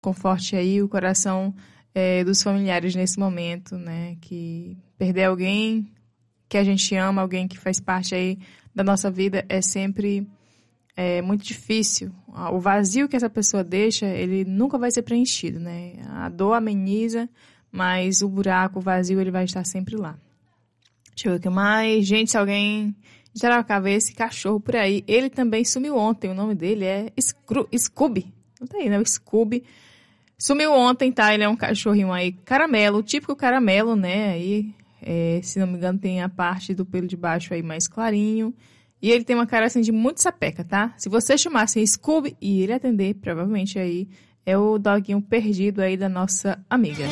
conforte aí o coração dos familiares nesse momento, né? Que perder alguém que a gente ama, alguém que faz parte aí da nossa vida é sempre muito difícil. O vazio que essa pessoa deixa, ele nunca vai ser preenchido, né? A dor ameniza, mas o buraco, o vazio, ele vai estar sempre lá. Deixa eu ver o que mais. Gente, se alguém gerar ver esse cachorro por aí, ele também sumiu ontem. O nome dele é Scooby. Não tá aí, né? O Scooby. Sumiu ontem, tá? Ele é um cachorrinho aí, caramelo, típico caramelo, né? Aí, se não me engano, tem a parte do pelo de baixo aí mais clarinho. E ele tem uma cara assim de muito sapeca, tá? Se você chamasse Scooby e ele atender, provavelmente aí é o doguinho perdido aí da nossa amiga.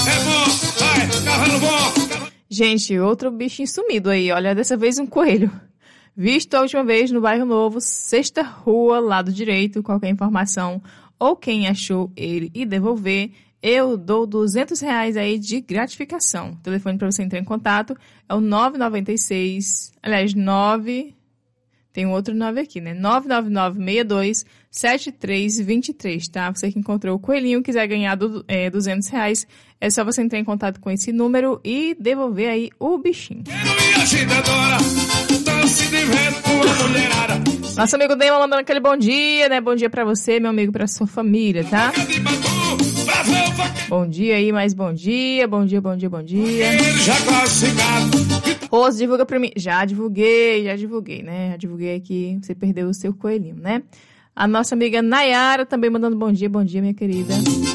Gente, outro bichinho sumido aí. Olha, dessa vez um coelho. Visto a última vez no Bairro Novo, sexta rua, lado direito. Qualquer informação ou quem achou ele e devolver, eu dou R$200 aí de gratificação. O telefone para você entrar em contato é o 996, aliás, 9... Tem um outro 9 aqui, né? 999-62-7323, tá? Você que encontrou o coelhinho e quiser ganhar R$200, é só você entrar em contato com esse número e devolver aí o bichinho. Nosso amigo Dema mandando aquele bom dia, né? Bom dia pra você, meu amigo, pra sua família, tá? Bom dia aí, mais bom dia. Bom dia. Rose, divulga pra mim. Já divulguei, né? Já divulguei aqui, você perdeu o seu coelhinho, né? A nossa amiga Nayara também mandando bom dia, minha querida.